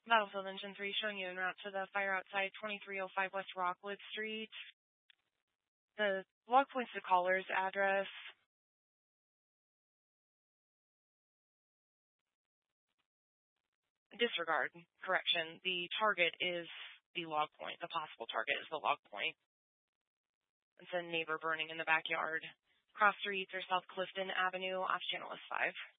Battlefield Engine 3 showing you en route to the fire outside 2305 West Rockwood Street. The log points to caller's address. Disregard. Correction. The target is the log point. The possible target is the log point. It's a neighbor burning in the backyard. Cross streets or South Clifton Avenue, off channel is 5.